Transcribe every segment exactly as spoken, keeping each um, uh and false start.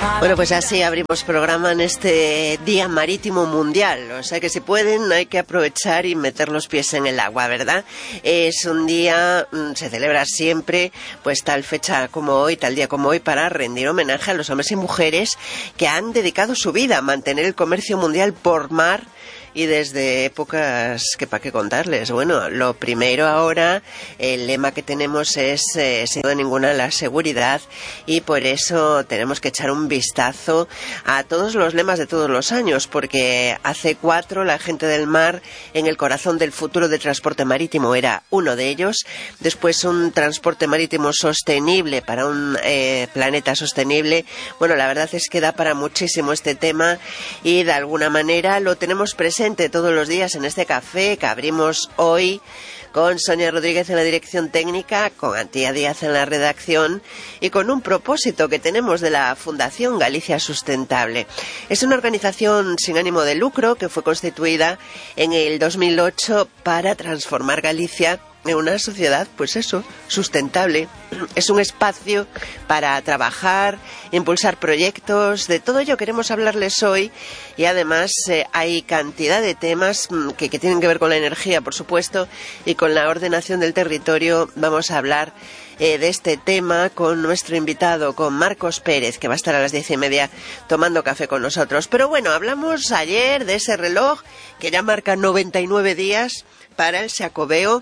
Bueno, pues así abrimos programa en este Día Marítimo Mundial. O sea que si pueden hay que aprovechar y meter los pies en el agua, ¿verdad? Es un día, se celebra siempre, pues tal fecha como hoy, tal día como hoy, para rendir homenaje a los hombres y mujeres que han dedicado su vida a mantener el comercio mundial por mar. Y desde épocas que para qué contarles. Bueno, lo primero ahora, el lema que tenemos es, eh, sin duda ninguna, la seguridad, y por eso tenemos que echar un vistazo a todos los lemas de todos los años, porque hace cuatro la gente del mar en el corazón del futuro del transporte marítimo era uno de ellos. Después un transporte marítimo sostenible para un eh, planeta sostenible. Bueno, la verdad es que da para muchísimo este tema y de alguna manera lo tenemos presente todos los días en este café que abrimos hoy con Sonia Rodríguez en la dirección técnica, con Antía Díaz en la redacción y con un propósito que tenemos de la Fundación Galicia Sustentable. Es una organización sin ánimo de lucro que fue constituida en el dos mil ocho para transformar Galicia en una sociedad, pues eso, sustentable. Es un espacio para trabajar, impulsar proyectos, de todo ello queremos hablarles hoy, y además eh, hay cantidad de temas que, que tienen que ver con la energía, por supuesto, y con la ordenación del territorio. Vamos a hablar eh, de este tema con nuestro invitado, con Marcos Pérez, que va a estar a las diez y media tomando café con nosotros. Pero bueno, hablamos ayer de ese reloj que ya marca noventa y nueve días para el Xacobeo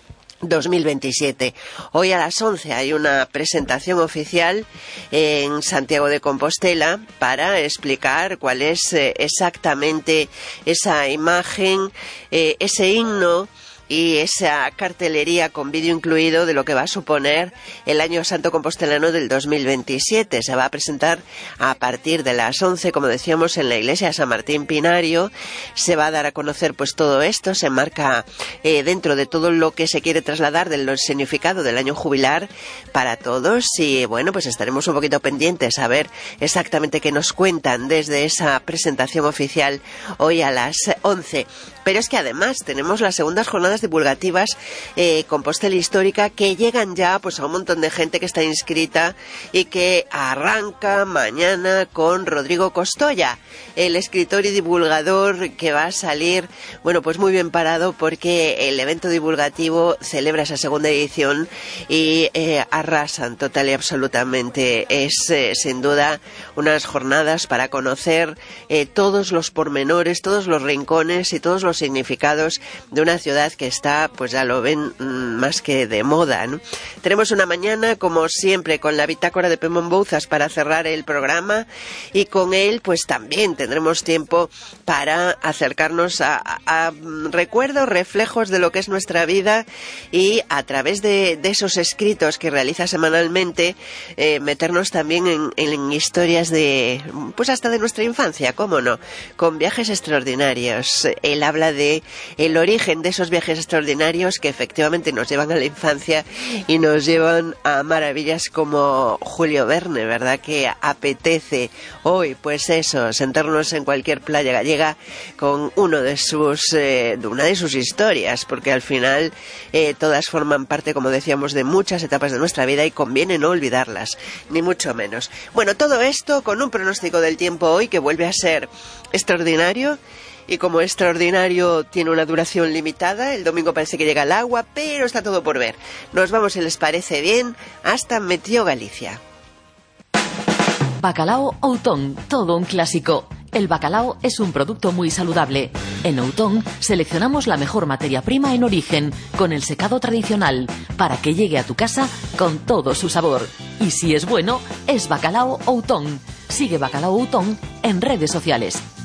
dos mil veintisiete. Hoy a las once hay una presentación oficial en Santiago de Compostela para explicar cuál es eh, exactamente esa imagen, eh, ese himno y esa cartelería con vídeo incluido de lo que va a suponer el Año Santo Compostelano del dos mil veintisiete. Se va a presentar a partir de las once, como decíamos, en la iglesia de San Martín Pinario. Se va a dar a conocer pues todo esto, se marca eh, dentro de todo lo que se quiere trasladar del significado del año jubilar para todos, y bueno, pues estaremos un poquito pendientes a ver exactamente qué nos cuentan desde esa presentación oficial hoy a las once. Pero es que además tenemos las segundas jornadas divulgativas eh, Compostela Histórica, que llegan ya pues a un montón de gente que está inscrita y que arranca mañana con Rodrigo Costoya, el escritor y divulgador que va a salir, bueno, pues muy bien parado, porque el evento divulgativo celebra esa segunda edición y eh, arrasan total y absolutamente. Es eh, sin duda unas jornadas para conocer eh, todos los pormenores, todos los rincones y todos los significados de una ciudad que está, pues ya lo ven, más que de moda, ¿no? Tenemos una mañana, como siempre, con la bitácora de Pemón Bouzas para cerrar el programa, y con él pues también tendremos tiempo para acercarnos a, a, a recuerdos, reflejos de lo que es nuestra vida, y a través de, de esos escritos que realiza semanalmente, eh, meternos también en, en historias de, pues hasta de nuestra infancia, cómo no, con viajes extraordinarios. Él habla de el origen de esos viajes extraordinarios que efectivamente nos llevan a la infancia y nos llevan a maravillas como Julio Verne, ¿verdad? Que apetece hoy, pues eso, sentarnos en cualquier playa gallega con uno de sus, eh, de una de sus historias, porque al final eh, todas forman parte, como decíamos, de muchas etapas de nuestra vida y conviene no olvidarlas, ni mucho menos. Bueno, todo esto con un pronóstico del tiempo hoy que vuelve a ser extraordinario. Y como extraordinario tiene una duración limitada, el domingo parece que llega el agua, pero está todo por ver. Nos vamos, si les parece bien, hasta Meteo Galicia. Bacalao Outón, todo un clásico. El bacalao es un producto muy saludable. En Outón seleccionamos la mejor materia prima en origen, con el secado tradicional, para que llegue a tu casa con todo su sabor. Y si es bueno, es Bacalao Outón. Sigue Bacalao Outón en redes sociales.